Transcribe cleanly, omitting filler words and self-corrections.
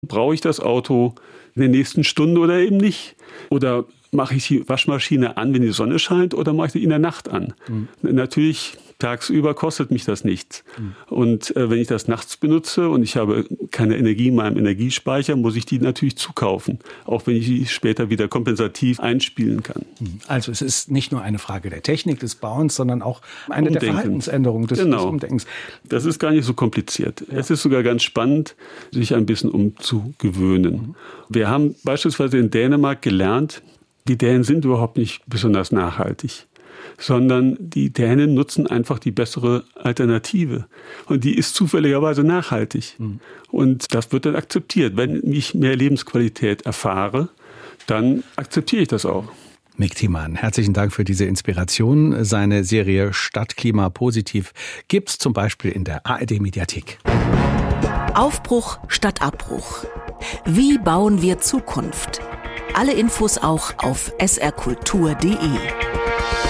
Brauche ich das Auto in der nächsten Stunde oder eben nicht? Oder mache ich die Waschmaschine an, wenn die Sonne scheint, oder mache ich die in der Nacht an? Natürlich, tagsüber kostet mich das nichts. Und wenn ich das nachts benutze und ich habe keine Energie in meinem Energiespeicher, muss ich die natürlich zukaufen, auch wenn ich die später wieder kompensativ einspielen kann. Also es ist nicht nur eine Frage der Technik, des Bauens, sondern auch eine der Verhaltensänderung des Umdenkens. Das ist gar nicht so kompliziert. Ja. Es ist sogar ganz spannend, sich ein bisschen umzugewöhnen. Wir haben beispielsweise in Dänemark gelernt, die Dänen sind überhaupt nicht besonders nachhaltig, sondern die Dänen nutzen einfach die bessere Alternative. Und die ist zufälligerweise nachhaltig. Und das wird dann akzeptiert. Wenn ich mehr Lebensqualität erfahre, dann akzeptiere ich das auch. Mick Thiemann, herzlichen Dank für diese Inspiration. Seine Serie Stadtklima positiv gibt's zum Beispiel in der ARD-Mediathek. Aufbruch statt Abbruch. Wie bauen wir Zukunft? Alle Infos auch auf srkultur.de.